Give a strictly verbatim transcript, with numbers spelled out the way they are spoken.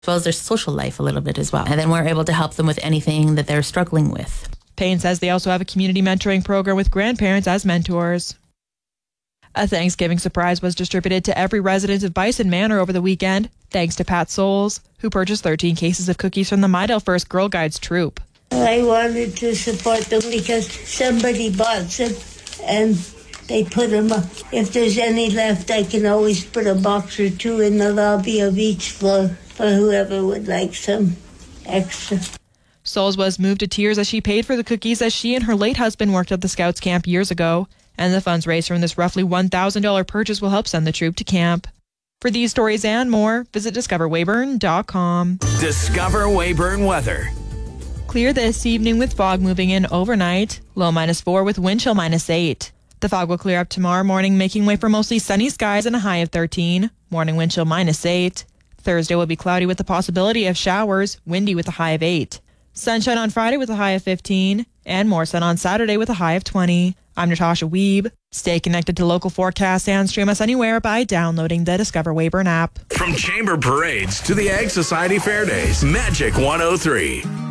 as well as their social life a little bit as well. And then we're able to help them with anything that they're struggling with. Payne says they also have a community mentoring program with grandparents as mentors. A Thanksgiving surprise was distributed to every resident of Bison Manor over the weekend, thanks to Pat Souls, who purchased thirteen cases of cookies from the Midale First Girl Guides troop. I wanted to support them because somebody bought some and they put them up. If there's any left, I can always put a box or two in the lobby of each floor for whoever would like some extra. Souls was moved to tears as she paid for the cookies as she and her late husband worked at the Scouts camp years ago. And the funds raised from this roughly one thousand dollars purchase will help send the troop to camp. For these stories and more, visit discover weyburn dot com. Discover Weyburn weather. Clear this evening with fog moving in overnight. Low minus four with wind chill minus eight. The fog will clear up tomorrow morning, making way for mostly sunny skies and a high of thirteen. Morning wind chill minus eight. Thursday will be cloudy with the possibility of showers, windy with a high of eight. Sunshine on Friday with a high of fifteen. And more sun on Saturday with a high of twenty. I'm Natasha Weeb. Stay connected to local forecasts and stream us anywhere by downloading the Discover Weyburn app. From Chamber Parades to the Ag Society Fair Days, Magic one oh three.